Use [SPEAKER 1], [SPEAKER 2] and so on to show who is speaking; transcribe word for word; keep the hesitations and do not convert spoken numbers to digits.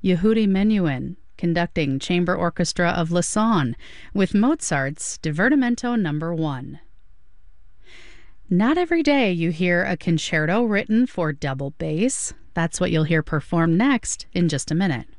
[SPEAKER 1] Yehudi Menuhin conducting Chamber Orchestra of Lausanne with Mozart's Divertimento Number One. Not every day you hear a concerto written for double bass. That's what you'll hear performed next in just a minute.